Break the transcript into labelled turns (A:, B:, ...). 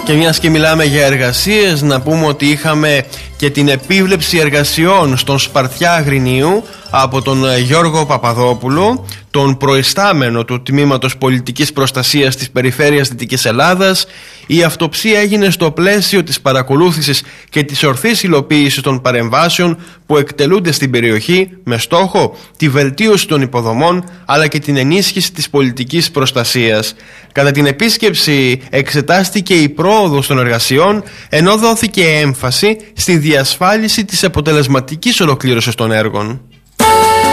A: Και μιας και μιλάμε για εργασίες, να πούμε ότι είχαμε και την επίβλεψη εργασιών στον Σπαρτιά Αγρινίου από τον Γιώργο Παπαδόπουλο, τον προϊστάμενο του Τμήματος Πολιτικής Προστασίας της Περιφέρειας Δυτικής Ελλάδας. Η αυτοψία έγινε στο πλαίσιο της παρακολούθησης και της ορθής υλοποίησης των παρεμβάσεων που εκτελούνται στην περιοχή με στόχο τη βελτίωση των υποδομών αλλά και την ενίσχυση της πολιτικής προστασίας. Κατά την επίσκεψη εξετάστηκε η πρόοδος των εργασιών, ενώ δόθηκε έμφαση στη διασφάλιση της αποτελεσματικής ολοκλήρωσης των έργων.